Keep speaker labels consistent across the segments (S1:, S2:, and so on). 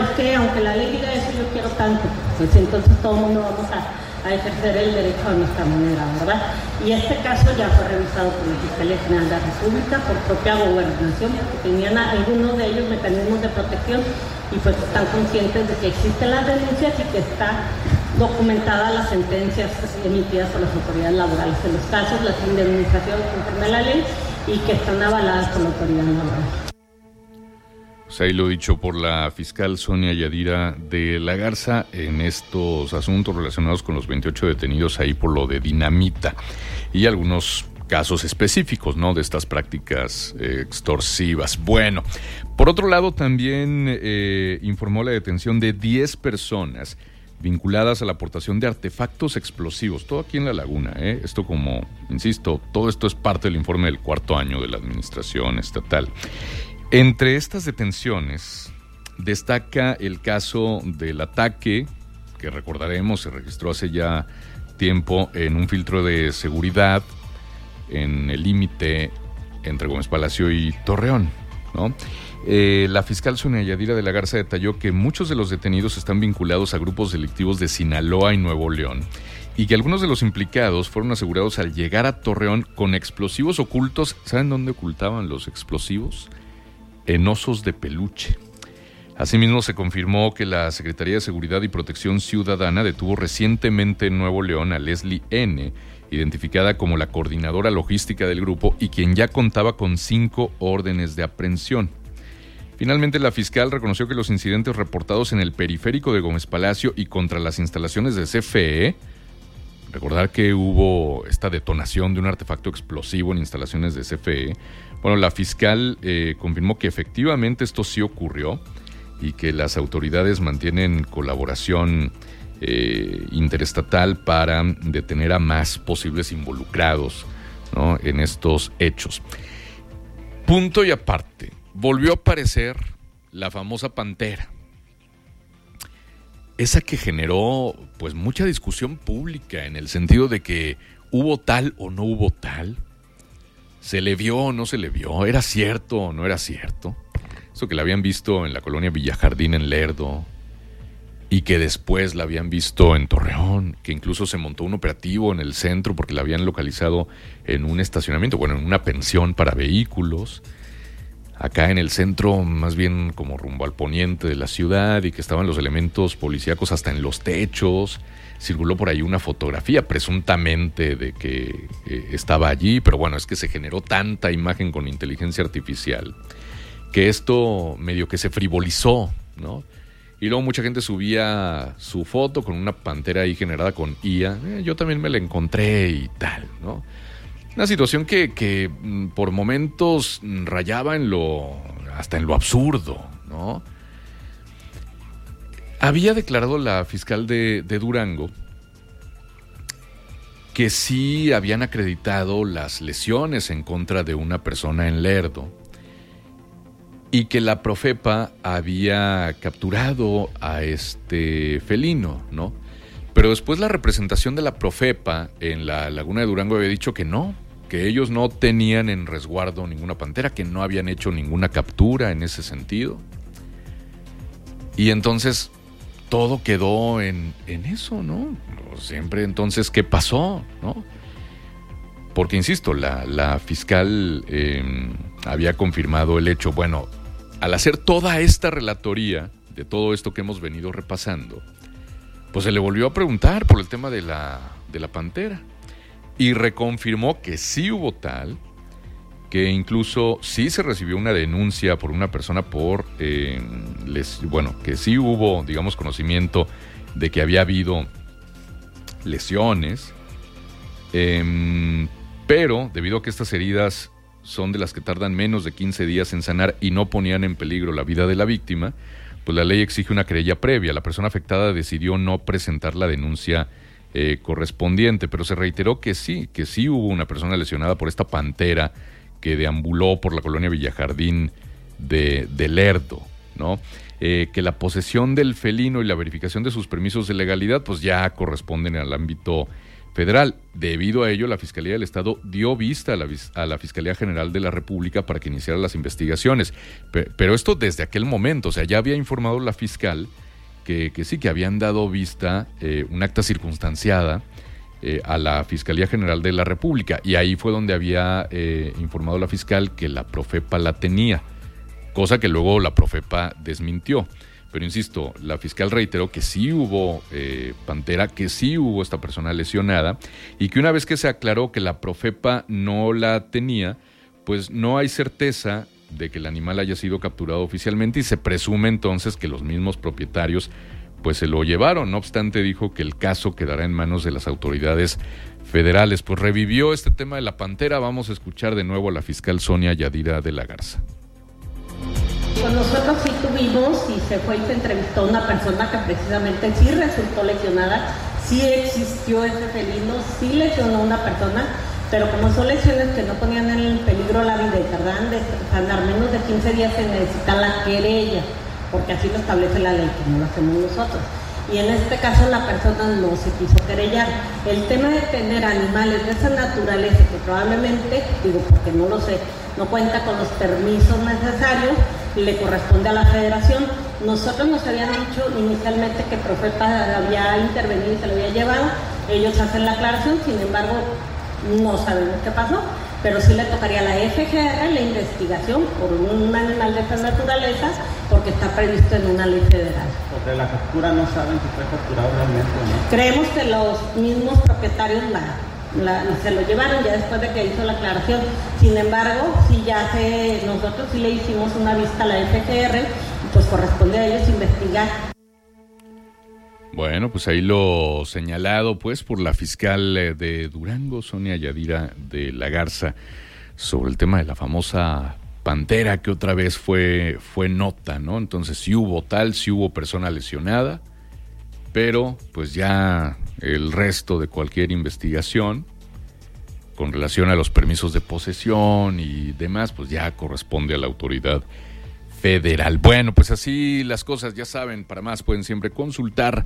S1: es que aunque la ley diga eso, yo quiero tanto, pues entonces todo el mundo vamos a ejercer el derecho a nuestra manera, ¿verdad? Y este caso ya fue revisado por la Fiscalía General de la República, por propia gobernación, porque tenían algunos de ellos mecanismos de protección y pues están conscientes de que existen las denuncias y que está documentada las sentencias emitidas por las autoridades laborales en los casos, las indemnizaciones conforme a la ley y que están avaladas por la autoridad laboral.
S2: Pues ahí lo dicho por la fiscal Sonia Yadira de la Garza en estos asuntos relacionados con los 28 detenidos ahí por lo de dinamita y algunos casos específicos, ¿no?, de estas prácticas extorsivas. Bueno, por otro lado también informó la detención de 10 personas vinculadas a la aportación de artefactos explosivos, todo aquí en La Laguna, Esto, como insisto, todo esto es parte del informe del 4º año de la administración estatal. Entre estas detenciones destaca el caso del ataque que recordaremos se registró hace ya tiempo en un filtro de seguridad en el límite entre Gómez Palacio y Torreón, ¿no? La fiscal Sonia Yadira de la Garza detalló que muchos de los detenidos están vinculados a grupos delictivos de Sinaloa y Nuevo León y que algunos de los implicados fueron asegurados al llegar a Torreón con explosivos ocultos. ¿Saben dónde ocultaban los explosivos? En osos de peluche. Asimismo, se confirmó que la Secretaría de Seguridad y Protección Ciudadana detuvo recientemente en Nuevo León a Leslie N., identificada como la coordinadora logística del grupo y quien ya contaba con 5 órdenes de aprehensión. Finalmente, la fiscal reconoció que los incidentes reportados en el periférico de Gómez Palacio y contra las instalaciones de CFE, recordar que hubo esta detonación de un artefacto explosivo en instalaciones de CFE, bueno, la fiscal confirmó que efectivamente esto sí ocurrió y que las autoridades mantienen colaboración interestatal para detener a más posibles involucrados, ¿no?, en estos hechos. Punto y aparte, volvió a aparecer la famosa pantera. Esa que generó pues mucha discusión pública en el sentido de que hubo tal o no hubo tal, se le vio o no se le vio, era cierto o no era cierto. Eso que la habían visto en la colonia Villajardín en Lerdo y que después la habían visto en Torreón, que incluso se montó un operativo en el centro porque la habían localizado en un estacionamiento, bueno, en una pensión para vehículos, acá en el centro, más bien como rumbo al poniente de la ciudad, y que estaban los elementos policíacos hasta en los techos. Circuló por ahí una fotografía presuntamente de que estaba allí, pero bueno, es que se generó tanta imagen con inteligencia artificial que esto medio que se frivolizó, ¿no? Y luego mucha gente subía su foto con una pantera ahí generada con IA. Yo también me la encontré y tal, ¿no? Una situación que por momentos rayaba hasta en lo absurdo, ¿no? Había declarado la fiscal de Durango que sí habían acreditado las lesiones en contra de una persona en Lerdo y que la Profepa había capturado a este felino, ¿no? Pero después la representación de la Profepa en la Laguna de Durango había dicho que no, que ellos no tenían en resguardo ninguna pantera, que no habían hecho ninguna captura en ese sentido. Y entonces todo quedó en eso, ¿no? Siempre entonces, ¿qué pasó, no? Porque, insisto, la fiscal había confirmado el hecho. Bueno, al hacer toda esta relatoría de todo esto que hemos venido repasando, pues se le volvió a preguntar por el tema de la pantera y reconfirmó que sí hubo tal, que incluso sí se recibió una denuncia por una persona que sí hubo, digamos, conocimiento de que había habido lesiones, pero debido a que estas heridas son de las que tardan menos de 15 días en sanar y no ponían en peligro la vida de la víctima, pues la ley exige una querella previa. La persona afectada decidió no presentar la denuncia correspondiente, pero se reiteró que sí hubo una persona lesionada por esta pantera que deambuló por la colonia Villajardín de Lerdo, ¿no? Que la posesión del felino y la verificación de sus permisos de legalidad pues ya corresponden al ámbito federal. Debido a ello, la Fiscalía del Estado dio vista a la Fiscalía General de la República para que iniciara las investigaciones. Pero esto desde aquel momento, o sea, ya había informado la fiscal que sí, que habían dado vista, un acta circunstanciada, a la Fiscalía General de la República, y ahí fue donde había informado la fiscal que la Profepa la tenía, cosa que luego la Profepa desmintió. Pero insisto, la fiscal reiteró que sí hubo pantera, que sí hubo esta persona lesionada, y que una vez que se aclaró que la Profepa no la tenía, pues no hay certeza de que el animal haya sido capturado oficialmente, y se presume entonces que los mismos propietarios pues se lo llevaron. No obstante, dijo que el caso quedará en manos de las autoridades federales. Pues revivió este tema de la pantera. Vamos a escuchar de nuevo a la fiscal Sonia Yadira de la Garza.
S1: Pues nosotros sí tuvimos, y se fue y se entrevistó a una persona que precisamente sí resultó lesionada, sí existió ese felino, sí lesionó a una persona, pero como son lesiones que no ponían en peligro la vida y tardan de sanar menos de 15 días, se necesita la querella, porque así lo establece la ley, que no lo hacemos nosotros. Y en este caso la persona no se quiso querellar. El tema de tener animales de esa naturaleza, que probablemente, digo porque no lo sé, no cuenta con los permisos necesarios, le corresponde a la federación. Nosotros nos habían dicho inicialmente que Profepa había intervenido y se lo había llevado. Ellos hacen la aclaración, sin embargo, no sabemos qué pasó, pero sí le tocaría a la FGR la investigación por un animal de esta naturaleza, porque está previsto en una ley federal.
S3: Sobre la captura no saben si fue capturado realmente o no.
S1: Creemos que los mismos propietarios se lo llevaron ya después de que hizo la aclaración. Sin embargo, nosotros sí le hicimos una vista a la FGR, y pues corresponde a ellos investigar.
S2: Bueno, pues ahí lo señalado pues por la fiscal de Durango, Sonia Yadira de la Garza, sobre el tema de la famosa pantera, que otra vez fue nota, ¿no? Entonces sí hubo persona lesionada, pero pues ya el resto de cualquier investigación con relación a los permisos de posesión y demás, pues ya corresponde a la autoridad federal. Bueno, pues así las cosas, ya saben, para más pueden siempre consultar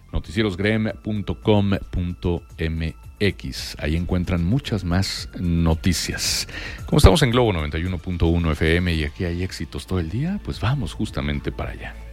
S2: noticierosgrem.com.mx. Ahí encuentran muchas más noticias. Como estamos en Globo 91.1 FM y aquí hay éxitos todo el día, pues vamos justamente para allá.